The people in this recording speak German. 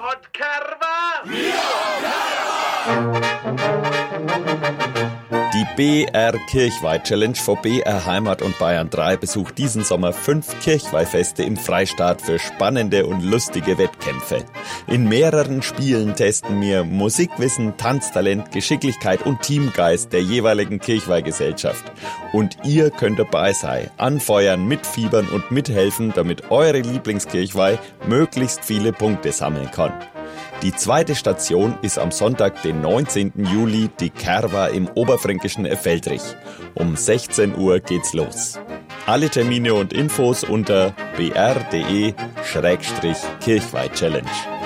hat Kerwa? Die BR Kirchweih Challenge von BR Heimat und Bayern 3 besucht diesen Sommer 5 Kirchweihfeste im Freistaat für spannende und lustige Wettkämpfe. In mehreren Spielen testen wir Musikwissen, Tanztalent, Geschicklichkeit und Teamgeist der jeweiligen Kirchweihgesellschaft. Und ihr könnt dabei sein, anfeuern, mitfiebern und mithelfen, damit eure Lieblingskirchweih möglichst viele Punkte sammeln kann. Die zweite Station ist am Sonntag, den 19. Juli, die Kerwa im oberfränkischen Effeldrich. Um 16 Uhr geht's los. Alle Termine und Infos unter br.de/Kirchweih-Challenge.